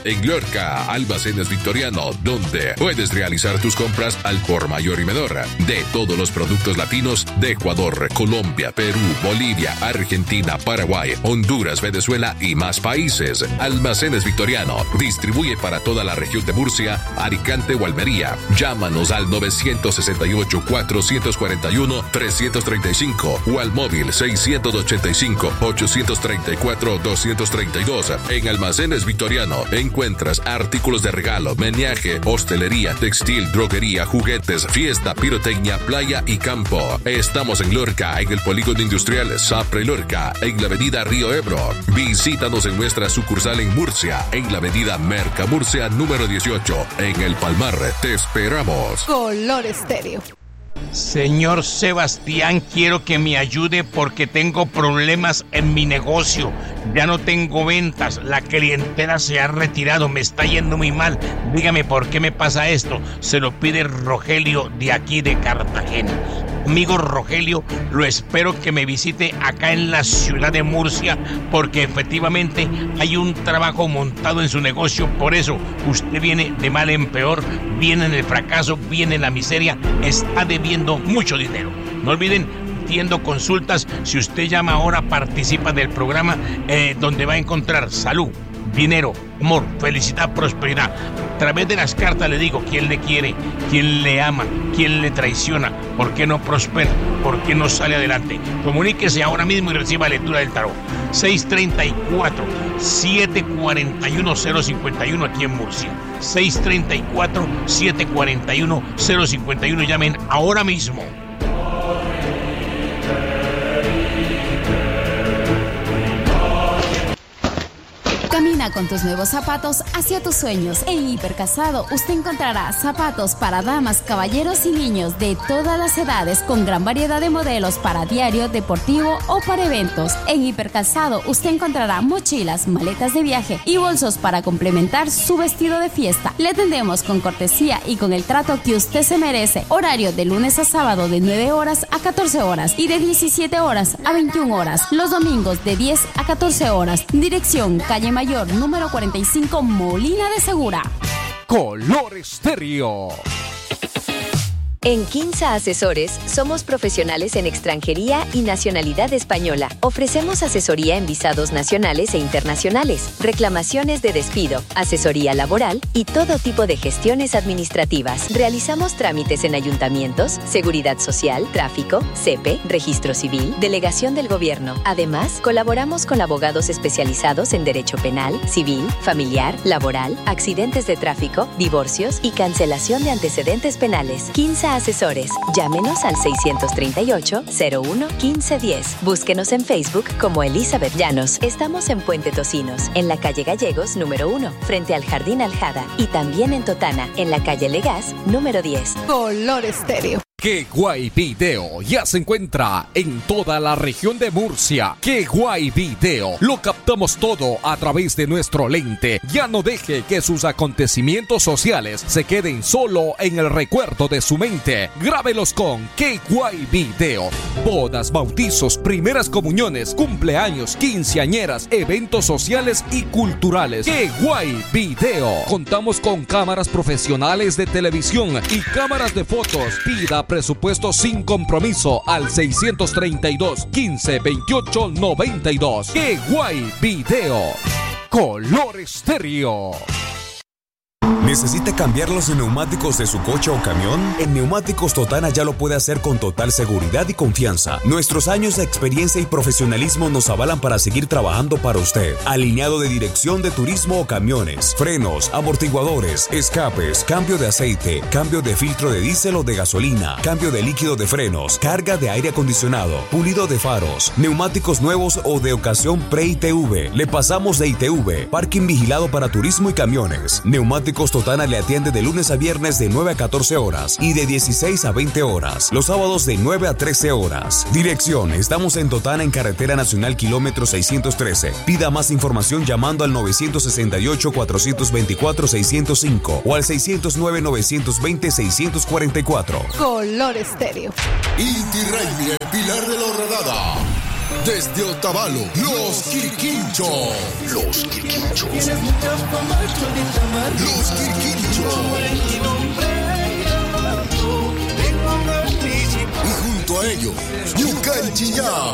en Lorca, Almacenes Victoriano, donde puedes realizar tus compras al por mayor y menor de todos los productos latinos de Ecuador, Colombia, Perú, Bolivia, Argentina, Paraguay, Honduras, Venezuela y más países. Almacenes Victoriano distribuye para toda la región de Murcia, Alicante o Almería. Llámanos al 968-441-335 o al móvil 685-834-232. En Almacenes Victoriano encuentras artículos de regalo, menaje, hostelería, textil, droguería, juguetes, fiesta, pirotecnia, playa y campo. Estamos en Lorca, en el Polígono Industrial Sapre Lorca, en la avenida Río Ebro. Visítanos en nuestra sucursal en Murcia, en la avenida Merca Murcia número 18, en El Palmar. Te esperamos. Color Estéreo. Señor Sebastián, quiero que me ayude porque tengo problemas en mi negocio. Ya no tengo ventas, la clientela se ha retirado, me está yendo muy mal. Dígame por qué me pasa esto. Se lo pide Rogelio de aquí de Cartagena. Amigo Rogelio, lo espero que me visite acá en la ciudad de Murcia porque efectivamente hay un trabajo montado en su negocio. Por eso usted viene de mal en peor, viene en el fracaso, viene en la miseria, está debiendo mucho dinero. No olviden, atiendo consultas. Si usted llama ahora, participa del programa donde va a encontrar salud, dinero, amor, felicidad, prosperidad. A través de las cartas le digo quién le quiere, quién le ama, quién le traiciona, por qué no prospera, por qué no sale adelante. Comuníquese ahora mismo y reciba lectura del tarot. 634-741-051 aquí en Murcia. 634-741-051. Llamen ahora mismo. Camina con tus nuevos zapatos hacia tus sueños. En Hipercalzado usted encontrará zapatos para damas, caballeros y niños de todas las edades con gran variedad de modelos para diario, deportivo o para eventos. En Hipercalzado usted encontrará mochilas, maletas de viaje y bolsos para complementar su vestido de fiesta. Le atendemos con cortesía y con el trato que usted se merece. Horario de lunes a sábado de 9 horas a 14 horas y de 17 horas a 21 horas. Los domingos de 10 a 14 horas. Dirección Calle Mayor número 45, Molina de Segura. Color Estéreo. En Quinza Asesores somos profesionales en extranjería y nacionalidad española. Ofrecemos asesoría en visados nacionales e internacionales, reclamaciones de despido, asesoría laboral y todo tipo de gestiones administrativas. Realizamos trámites en ayuntamientos, seguridad social, tráfico, CEPE, registro civil, delegación del gobierno. Además, colaboramos con abogados especializados en derecho penal, civil, familiar, laboral, accidentes de tráfico, divorcios y cancelación de antecedentes penales. Quinza Asesores. Llámenos al 638-01-1510. Búsquenos en Facebook como Elizabeth Llanos. Estamos en Puente Tocinos, en la calle Gallegos número 1, frente al Jardín Aljada. Y también en Totana, en la calle Legaz número 10. Color Estéreo. ¡Qué guay video! Ya se encuentra en toda la región de Murcia. ¡Qué guay video! Lo captamos todo a través de nuestro lente. Ya no deje que sus acontecimientos sociales se queden solo en el recuerdo de su mente. Grábelos con ¡Qué guay video! Bodas, bautizos, primeras comuniones, cumpleaños, quinceañeras, eventos sociales y culturales. ¡Qué guay video! Contamos con cámaras profesionales de televisión y cámaras de fotos. Pida presupuesto sin compromiso al 632 15 28 92. ¡Qué guay video! Color Estéreo. ¿Necesita cambiar los neumáticos de su coche o camión? En Neumáticos Totana ya lo puede hacer con total seguridad y confianza. Nuestros años de experiencia y profesionalismo nos avalan para seguir trabajando para usted. Alineado de dirección de turismo o camiones, frenos, amortiguadores, escapes, cambio de aceite, cambio de filtro de diésel o de gasolina, cambio de líquido de frenos, carga de aire acondicionado, pulido de faros, neumáticos nuevos o de ocasión pre-ITV. Le pasamos de ITV, parking vigilado para turismo y camiones. Neumáticos Totana le atiende de lunes a viernes de 9 a 14 horas y de 16 a 20 horas. Los sábados de 9 a 13 horas. Dirección: estamos en Totana en Carretera Nacional kilómetro 613. Pida más información llamando al 968-424-605 o al 609-920-644. Color Estéreo. Inti Raymi, el pilar de la horadada. Desde Otavalo, Los Quirquinchos. Los Quirquinchos. Los Quirquinchos. Y junto a ellos, Yucanchillá.